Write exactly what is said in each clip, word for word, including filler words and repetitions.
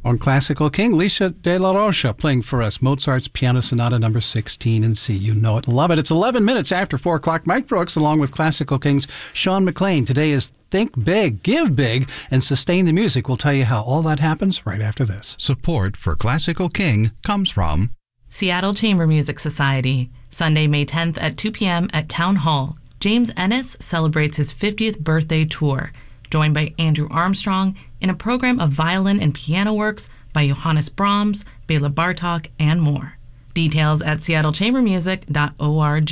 On Classical King, Lisa De La Rocha playing for us Mozart's Piano Sonata number sixteen in C. You know it and love it. It's eleven minutes after four o'clock. Mike Brooks along with Classical King's Sean McLean. Today is Think Big, Give Big, and Sustain the Music. We'll tell you how all that happens right after this. Support for Classical King comes from Seattle Chamber Music Society. Sunday, May tenth at two p.m. at Town Hall. James Ennis celebrates his fiftieth birthday tour, joined by Andrew Armstrong in a program of violin and piano works by Johannes Brahms, Bela Bartok, and more. Details at seattle chamber music dot org.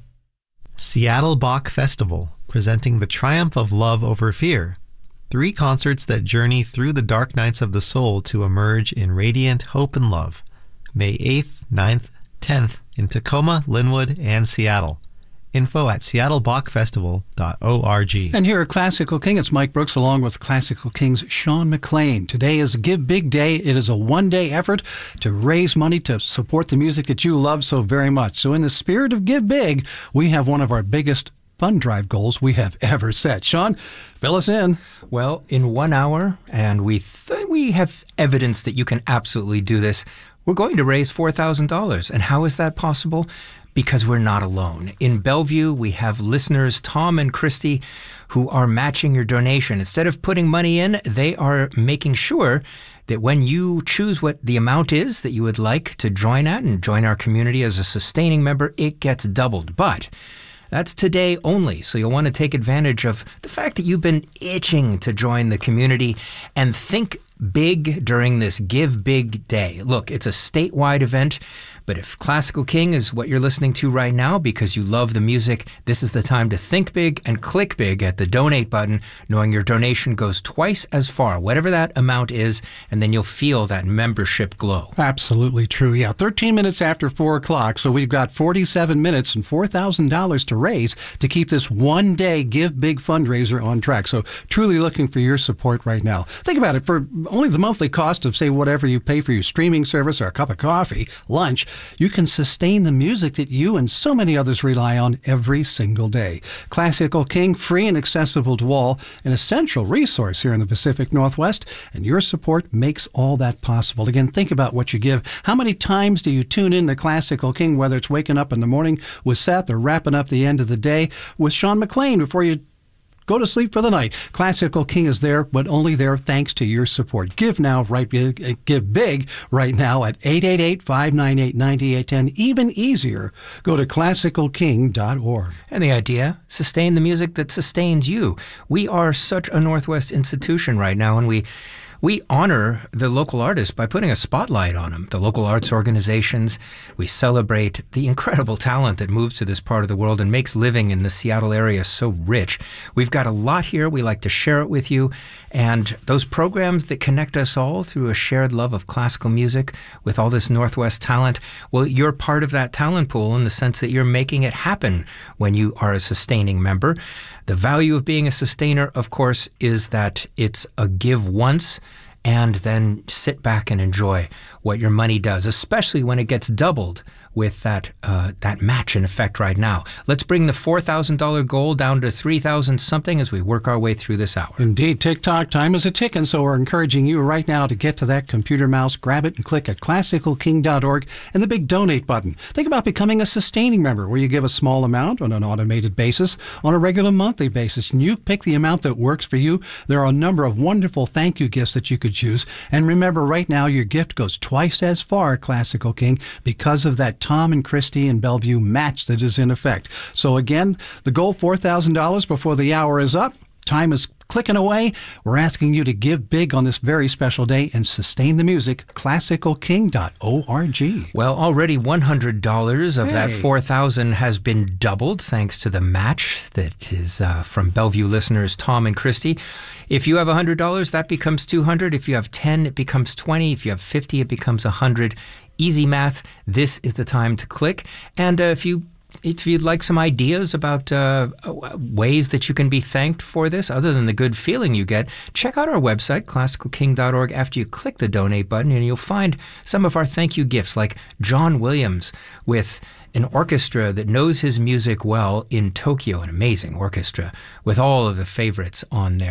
Seattle Bach Festival, presenting The Triumph of Love Over Fear. Three concerts that journey through the dark nights of the soul to emerge in radiant hope and love. May eighth, ninth, tenth in Tacoma, Linwood, and Seattle. Info at seattle bach festival dot org. And here at Classical King, it's Mike Brooks along with Classical King's Sean McLean. Today is Give Big Day. It is a one-day effort to raise money to support the music that you love so very much. So in the spirit of Give Big, we have one of our biggest fund drive goals we have ever set. Sean, fill us in. Well, in one hour, and we th- we have evidence that you can absolutely do this, we're going to raise four thousand dollars. And how is that possible? Because we're not alone. In Bellevue, we have listeners, Tom and Christy, who are matching your donation. Instead of putting money in, they are making sure that when you choose what the amount is that you would like to join at and join our community as a sustaining member, it gets doubled. But that's today only, so you'll want to take advantage of the fact that you've been itching to join the community and think big during this Give Big Day. Look, it's a statewide event, but if Classical King is what you're listening to right now because you love the music, this is the time to think big and click big at the donate button, knowing your donation goes twice as far, whatever that amount is, and then you'll feel that membership glow. Absolutely true. Yeah, thirteen minutes after four o'clock, so we've got forty-seven minutes and four thousand dollars to raise to keep this one-day Give Big fundraiser on track. So truly looking for your support right now. Think about it. For only the monthly cost of, say, whatever you pay for your streaming service or a cup of coffee, lunch, you can sustain the music that you and so many others rely on every single day. Classical King, free and accessible to all, an essential resource here in the Pacific Northwest, and your support makes all that possible. Again, think about what you give. How many times do you tune in to Classical King, whether it's waking up in the morning with Seth or wrapping up the end of the day with Sean McLean before you go to sleep for the night? Classical King is there, but only there thanks to your support. Give now, right big, give big right now at eight eight eight, five nine eight, nine eight one zero. Even easier, go to classical king dot org. And the idea, sustain the music that sustains you. We are such a Northwest institution right now, and we We honor the local artists by putting a spotlight on them, the local arts organizations. We celebrate the incredible talent that moves to this part of the world and makes living in the Seattle area so rich. We've got a lot here. We like to share it with you. And those programs that connect us all through a shared love of classical music with all this Northwest talent, well, you're part of that talent pool in the sense that you're making it happen when you are a sustaining member. The value of being a sustainer, of course, is that it's a give once and then sit back and enjoy what your money does, especially when it gets doubled with that uh, that match in effect right now. Let's bring the four thousand dollars goal down to three thousand dollars something as we work our way through this hour. Indeed, TikTok time is a ticking, so we're encouraging you right now to get to that computer mouse, grab it, and click at classical king dot org and the big donate button. Think about becoming a sustaining member where you give a small amount on an automated basis, on a regular monthly basis, and you pick the amount that works for you. There are a number of wonderful thank you gifts that you could choose. And remember, right now, your gift goes twice as far, Classical King, because of that Tom and Christy and Bellevue match that is in effect. So again, the goal, four thousand dollars before the hour is up. Time is clicking away. We're asking you to give big on this very special day and sustain the music. classical king dot org. Well, already one hundred dollars of Hey. that four thousand dollars has been doubled thanks to the match that is uh, from Bellevue listeners Tom and Christy. If you have one hundred dollars, that becomes two hundred dollars. If you have ten, it becomes twenty. If you have fifty, it becomes one hundred. Easy math. This is the time to click. And uh, if you If you'd like some ideas about uh, ways that you can be thanked for this, other than the good feeling you get, check out our website, classical king dot org, after you click the donate button, and you'll find some of our thank you gifts, like John Williams with an orchestra that knows his music well in Tokyo, an amazing orchestra with all of the favorites on there.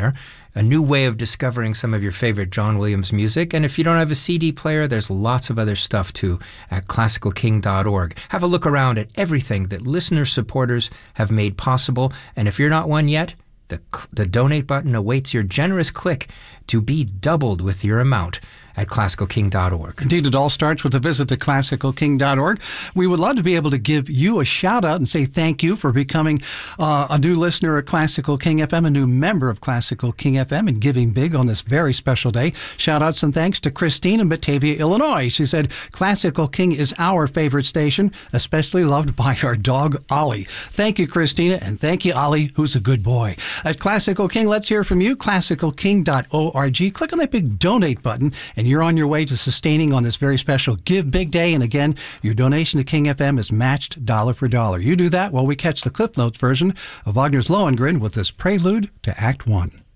a new way of discovering some of your favorite John Williams music. And if you don't have a C D player, there's lots of other stuff too at classical king dot org. Have a look around at everything that listener supporters have made possible. And if you're not one yet, the, the donate button awaits your generous click to be doubled with your amount at classical king dot org. Indeed, it all starts with a visit to classical king dot org. We would love to be able to give you a shout out and say thank you for becoming uh, a new listener at Classical King F M, a new member of Classical King F M, and giving big on this very special day. Shout outs and thanks to Christine in Batavia, Illinois. She said, Classical King is our favorite station, especially loved by our dog, Ollie. Thank you, Christina, and thank you, Ollie, who's a good boy. At Classical King, let's hear from you. classical king dot org. Click on that big donate button, and you're on your way to sustaining on this very special Give Big Day. And again, your donation to King F M is matched dollar for dollar. You do that while we catch the Cliff Notes version of Wagner's Lohengrin with this prelude to Act One.